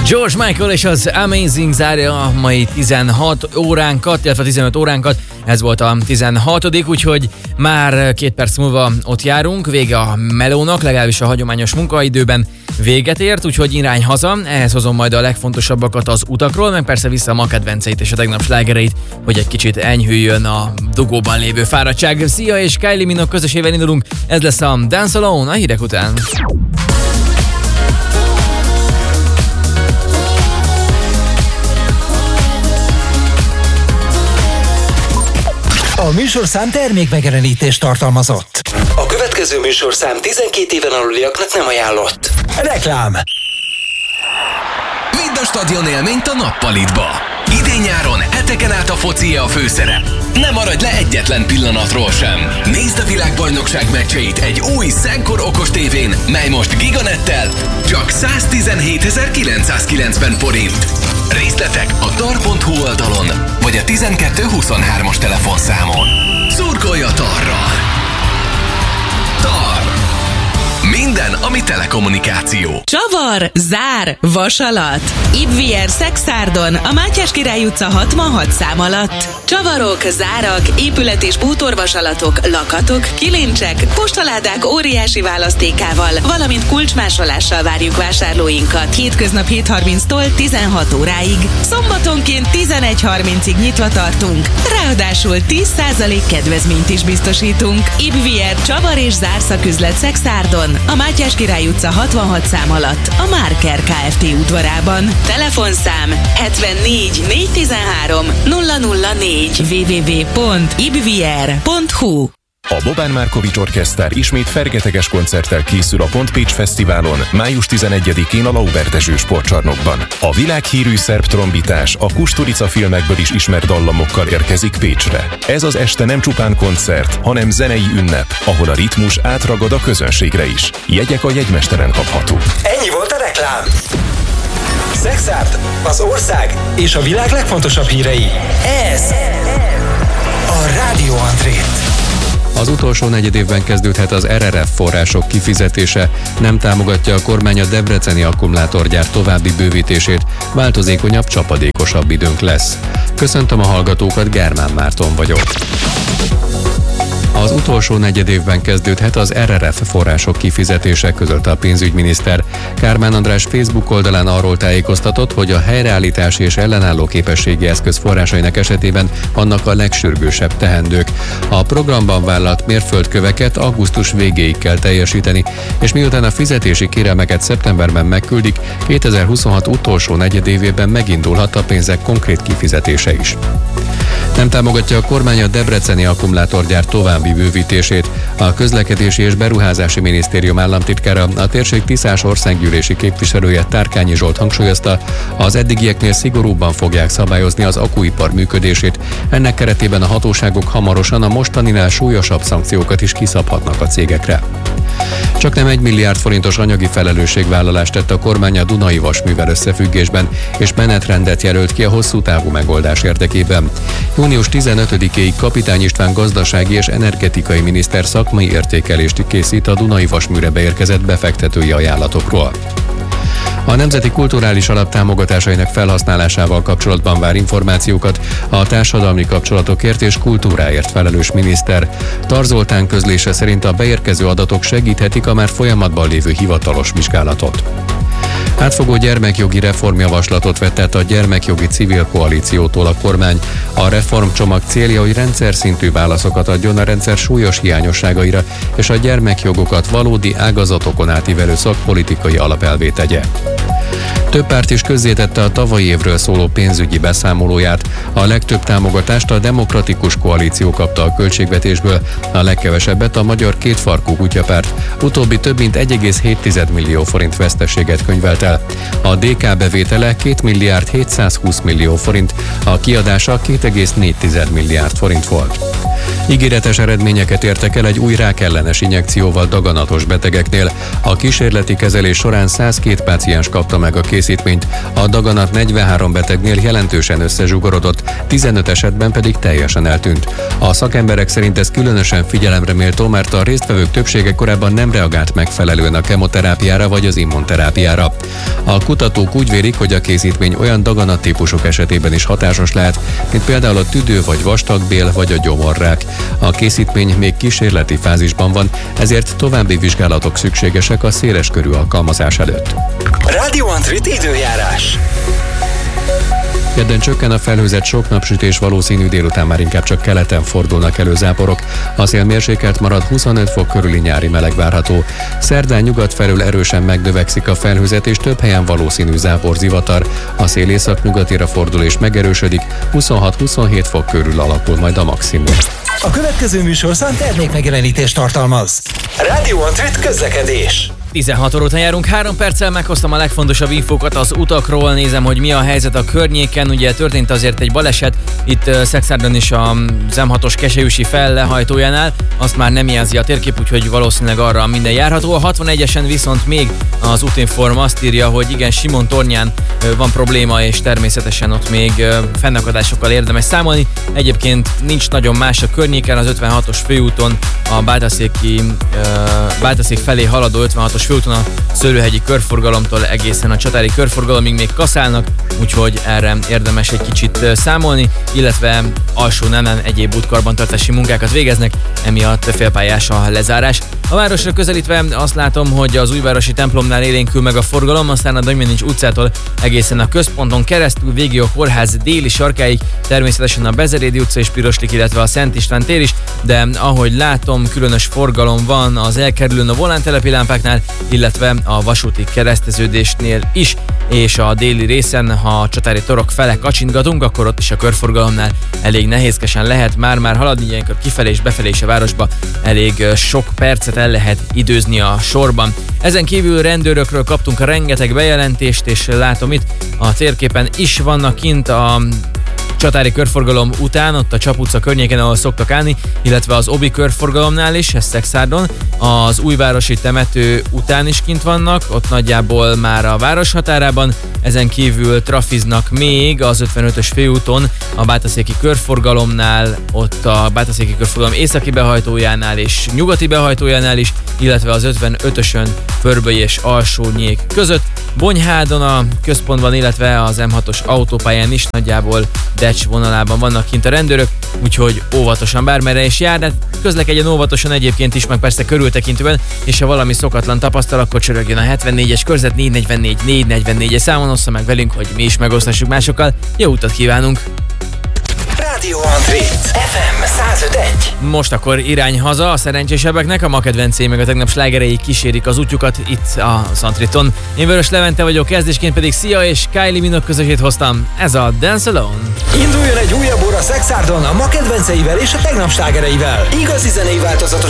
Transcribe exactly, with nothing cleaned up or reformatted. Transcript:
George Michael és az Amazing zárja a mai tizenhat óránkat, illetve tizenöt óránkat. Ez volt a tizenhatodik, úgyhogy már két perc múlva ott járunk. Vége a melónak, legalábbis a hagyományos munkaidőben véget ért, úgyhogy irány haza. Ehhez hozom majd a legfontosabbakat az utakról, meg persze vissza a ma kedvenceit és a tegnap slágereit, hogy egy kicsit enyhüljön a dugóban lévő fáradtság. Szia, és Kylie Minogue közösével indulunk. Ez lesz a Dance Alone a hírek után. A műsorszám termékmegjelenítést tartalmazott. A következő műsorszám tizenkét éven aluliaknak nem ajánlott. Reklám. Vidd a stadion élményt a nappalitba. Idén-nyáron heteken át a focia a főszerep. Ne maradj le egyetlen pillanatról sem. Nézd a világbajnokság meccseit egy új Szenkor okos tévén, mely most Giganettel csak száztizenhétezer-kilencszázkilencven forint. Részletek a tar pont hu oldalon, vagy a tizenkettő huszonhármas telefonszámon. Szurkolj a Tarral! Tar! Minden, ami telekommunikáció. Csavar, zár, vasalat. Ibvier Szexárdon, a Mátyás Király utca hatvanhat szám alatt. Csavarok, zárak, épület- és bútorvasalatok, lakatok, kilincsek, postaládák óriási választékával, valamint kulcsmásolással várjuk vásárlóinkat. Hétköznap hét harminctól tizenhat óráig. Szombatonként tizenegy harmincig nyitva tartunk. Ráadásul tíz százalék kedvezményt is biztosítunk. Ibvier Csavar és zárszaküzlet Szexárdon, a Mátyás Király utca hatvanhat szám alatt, a Márker Kft. Udvarában. Telefonszám hetvennégy négyszáztizenhárom nulla nulla négy double-u double-u double-u pont ibvier pont hu. A Bobán Markovics Orkesztár ismét fergeteges koncerttel készül a Pontpécs Fesztiválon május tizenegyedikén a Laubert Dezső sportcsarnokban. A világhírű szerb trombitás a Kusturica filmekből is ismert dallamokkal érkezik Pécsre. Ez az este nem csupán koncert, hanem zenei ünnep, ahol a ritmus átragad a közönségre is. Jegyek a jegymesteren kaphatók. Ennyi volt a reklám. Szexárd, az ország és a világ legfontosabb hírei. Ez a Rádió André. Az utolsó negyedévben kezdődhet az er er ef források kifizetése, nem támogatja a kormány a debreceni akkumulátorgyár további bővítését, változékonyabb, csapadékosabb időnk lesz. Köszöntöm a hallgatókat, Germán Márton vagyok. Az utolsó negyedévben kezdődhet az er er ef források kifizetése, közölte a pénzügyminiszter. Kármán András Facebook oldalán arról tájékoztatott, hogy a helyreállítási és ellenálló képességi eszköz forrásainak esetében vannak a legsürgősebb teendők. A programban vállalt mérföldköveket augusztus végéig kell teljesíteni, és miután a fizetési kérelmeket szeptemberben megküldik, kétezer-huszonhat utolsó negyedévében megindulhat a pénzek konkrét kifizetése is. Nem támogatja a kormány a debreceni akkumulátorgyár további bővítését. A Közlekedési és Beruházási Minisztérium államtitkára, a térség Tiszás országgyűlési képviselője Tárkányi Zsolt hangsúlyozta, az eddigieknél szigorúbban fogják szabályozni az akkuipar működését. Ennek keretében a hatóságok hamarosan a mostaninál súlyosabb szankciókat is kiszabhatnak a cégekre. Csak nem egy milliárd forintos anyagi felelősségvállalást tett a kormány a Dunai Vasművel összefüggésben, és menetrendet jelölt ki a hosszú távú megoldás érdekében. június tizenötödikéig Kapitány István gazdasági és energetikai miniszter szakmai értékelést készít a Dunai Vasműre beérkezett befektetői ajánlatokról. A Nemzeti Kulturális Alap támogatásainak felhasználásával kapcsolatban vár információkat a társadalmi kapcsolatokért és kultúráért felelős miniszter. Tar Zoltán közlése szerint a beérkező adatok segíthetik a már folyamatban lévő hivatalos vizsgálatot. Átfogó gyermekjogi reformjavaslatot vett át a Gyermekjogi Civil Koalíciótól a kormány. A reformcsomag célja, hogy rendszer szintű válaszokat adjon a rendszer súlyos hiányosságaira, és a gyermekjogokat valódi ágazatokon átívelő szakpolitikai alapelvé tegye. Több párt is közzétette a tavalyi évről szóló pénzügyi beszámolóját. A legtöbb támogatást a Demokratikus Koalíció kapta a költségvetésből, a legkevesebbet a Magyar Kétfarkú Kutyapárt. Utóbbi több mint egy egész hét millió forint veszteséget könyvelt el. A dé ká bevétele két milliárd hétszázhúsz millió forint, a kiadása két egész négy milliárd forint volt. Ígéretes eredményeket értek el egy új rákellenes injekcióval daganatos betegeknél. A kísérleti kezelés során százkettő páciens kapta meg a készítményt, a daganat negyvenhárom betegnél jelentősen összezsugorodott, tizenöt esetben pedig teljesen eltűnt. A szakemberek szerint ez különösen figyelemre méltó, mert a résztvevők többsége korábban nem reagált megfelelően a kemoterápiára vagy az immunterápiára. A kutatók úgy vélik, hogy a készítmény olyan daganattípusok esetében is hatásos lehet, mint például a tüdő vagy vastagbél vagy a gyomorrák. A készítmény még kísérleti fázisban van, ezért további vizsgálatok szükségesek a széleskörű alkalmazás előtt. Rádió Antrit időjárás. Kedden csökken a felhőzet, sok napsütés, valószínű, délután már inkább csak keleten fordulnak elő záporok. A szél mérsékelt marad, huszonöt fok körüli nyári meleg várható. Szerdán nyugat felől erősen megnövekszik a felhőzet, és több helyen valószínű záporzivatar. A szél északnyugatira fordul és megerősödik, huszonhat-huszonhét fok körül alakul majd a maximum. A következő műsorszám termékmegjelenítést tartalmaz. Rádió Antrit közlekedés. tizenhat óra után járunk, három perccel meghoztam a legfontosabb infókat az utakról, nézem, hogy mi a helyzet a környéken. Ugye történt azért egy baleset itt uh, Szekszárdon is az em hatos Keselyúsi fellehajtójánál, azt már nem jelzi a térkép, úgyhogy valószínűleg arra minden járható. A hatvanegyesen viszont még az Útinform azt írja, hogy igen, Simon tornyán uh, van probléma, és természetesen ott még uh, fennakadásokkal érdemes számolni. Egyébként nincs nagyon más a környéken, az ötvenhatos főúton a Bátaszéki, uh, Bátaszék felé haladó ötvenhatos főúton a Szőlőhegyi körforgalomtól egészen a Csatári körforgalomig még kaszálnak, úgyhogy erre érdemes egy kicsit számolni, illetve alsó nenen egyéb útkarbantartási munkákat végeznek, emiatt félpályás a lezárás. A városra közelítve azt látom, hogy az újvárosi templomnál élénkül meg a forgalom, aztán a Damjanics utcától egészen a központon keresztül végig a kórház déli sarkáig, természetesen a Bezerédi utca és Piroslik, illetve a Szent István tér is, de ahogy látom, különös forgalom van az elkerülőn a volántelepi lámpáknál, illetve a vasúti kereszteződésnél is, és a déli részen, ha a Csatári torok fele kacsintgatunk, akkor ott is a körforgalomnál elég nehézkesen lehet már-már haladni, ilyenkor kifelé és befelé is a városba elég sok percet el lehet időzni a sorban. Ezen kívül rendőrökről kaptunk rengeteg bejelentést, és látom itt a térképen is vannak kint a Csatári körforgalom után, ott a Csap utca környéken, ahol szoktak állni, illetve az Obi körforgalomnál is, ez Szekszárdon, az újvárosi temető után is kint vannak, ott nagyjából már a város határában, ezen kívül trafiznak még az ötvenötös főúton, a Bátaszéki körforgalomnál, ott a Bátaszéki körforgalom északi behajtójánál és nyugati behajtójánál is, illetve az ötvenötösön Förböly és Alsónyék között, Bonyhádon a központban, illetve az em hatos autópályán is nagyjából Decs vonalában vannak kint a rendőrök, úgyhogy óvatosan bármerre is jár, de közlekedjen óvatosan egyébként is, meg persze körültekintően, és ha valami szokatlan tapasztal, akkor csörögjön a hetvennégyes körzet négy negyvennégy négy negyvennégyes számon, ossza meg velünk, hogy mi is megosztassuk másokkal. Jó utat kívánunk! Rádió Antrit ef em száz öt egy. Most akkor irány haza a szerencsésebbeknek, a ma kedvencé meg a tegnap slágerei kísérik az útjukat itt a Antriton. Én Vörös Levente vagyok, kezdésként pedig Szia és Kylie Minogue közösét hoztam. Ez a Dance Alone. Induljon egy újabb óra Szekszárdon a ma kedvenceivel és a tegnap slágereivel. Igazi zenei változatos